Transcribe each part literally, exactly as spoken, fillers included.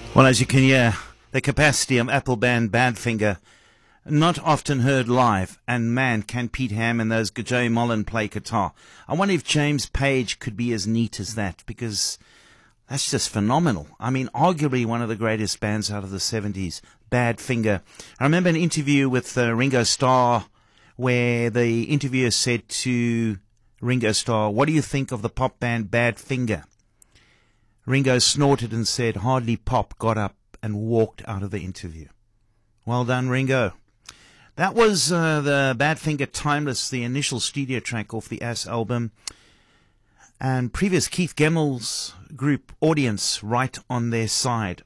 Well, as you can hear, the capacity of Apple band Badfinger, not often heard live, and man, can Pete Ham and those Joey Mullen play guitar. I wonder if James Page could be as neat as that, because that's just phenomenal. I mean, arguably one of the greatest bands out of the seventies, Badfinger. I remember an interview with uh, Ringo Starr, where the interviewer said to Ringo Starr, "What do you think of the pop band Badfinger?" Ringo snorted and said, "Hardly pop," got up and walked out of the interview. Well done, Ringo. That was uh, the Badfinger Timeless, the initial studio track off the Ass album. And previous Keith Gemmel's group Audience right on their side.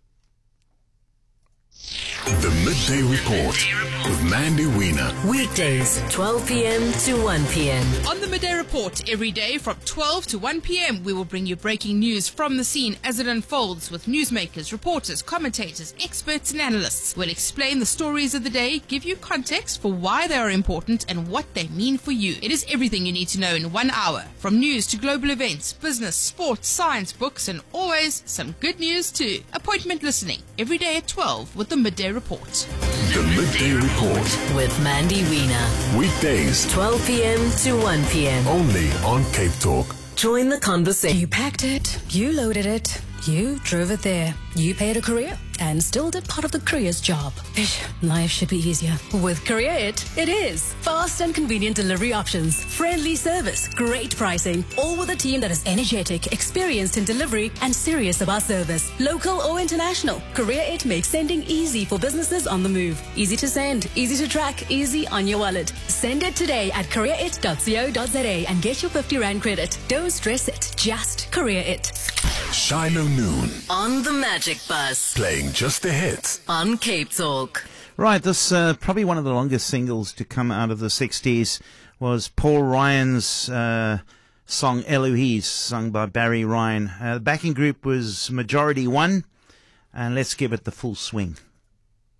The Midday Report with Mandy Wiener. Weekdays, twelve p.m. to one p.m. On the Midday Report, every day from twelve to one p.m, we will bring you breaking news from the scene as it unfolds with newsmakers, reporters, commentators, experts and analysts. We'll explain the stories of the day, give you context for why they are important and what they mean for you. It is everything you need to know in one hour, from news to global events, business, sports, science, books, and always some good news too. Appointment listening every day at twelve with the Midday Report. The Midday Report With Mandy Wiener. weekdays twelve p.m. to one p.m. only on Cape Talk. Join the conversation. You packed it, you loaded it, you drove it there, you paid a courier, and still did part of the courier's job. Ish, life should be easier. With Courier It, it is. Fast and convenient delivery options, friendly service, great pricing, all with a team that is energetic, experienced in delivery, and serious about service. Local or international, Courier It makes sending easy for businesses on the move. Easy to send, easy to track, easy on your wallet. Send it today at courier it dot co dot za and get your fifty rand credit. Don't stress it, just Courier It. Shiloh Noon, On the Magic Bus. playing just the hits. On Cape Talk. Right, this uh, probably one of the longest singles to come out of the sixties was Paul Ryan's uh, song Eloise, sung by Barry Ryan. Uh, the backing group was Majority One, and let's give it the full swing.